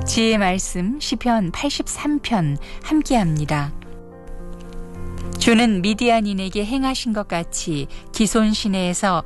지혜의 말씀 시편 83편 함께합니다. 주는 미디안인에게 행하신 것 같이 기손 시내에서